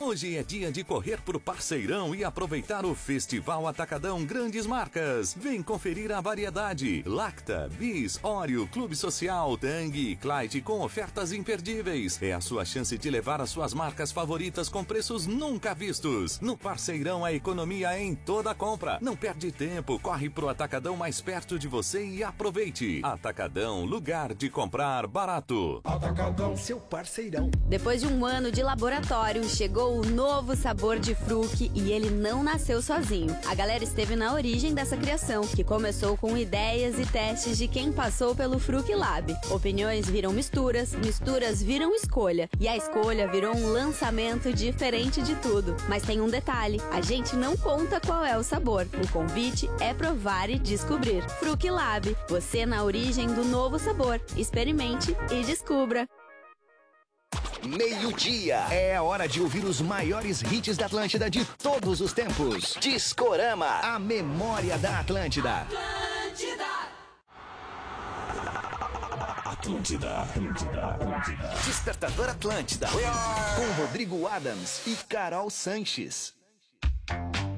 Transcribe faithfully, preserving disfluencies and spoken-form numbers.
Hoje é dia de correr pro Parceirão e aproveitar o Festival Atacadão Grandes Marcas. Vem conferir a variedade. Lacta, Bis, Oreo, Clube Social, Tang e Clyde com ofertas imperdíveis. É a sua chance de levar as suas marcas favoritas com preços nunca vistos. No Parceirão, a economia é em toda compra. Não perde tempo, corre pro Atacadão mais perto de você e aproveite. Atacadão, lugar de comprar barato. Atacadão, seu parceirão. Depois de um ano de laboratório, chegou o novo sabor de Fruc e ele não nasceu sozinho. A galera esteve na origem dessa criação, que começou com ideias e testes de quem passou pelo Fruc Lab. Opiniões viram misturas, misturas viram escolha, e a escolha virou um lançamento diferente de tudo. Mas tem um detalhe, a gente não conta qual é o sabor. O convite é provar e descobrir. Fruc Lab, você na origem do novo sabor. Experimente e descubra. Meio-dia. É a hora de ouvir os maiores hits da Atlântida de todos os tempos. Discorama, a memória da Atlântida. Atlântida. Atlântida, Atlântida, Atlântida. Despertador Atlântida. Com Rodrigo Adams e Carol Sanches.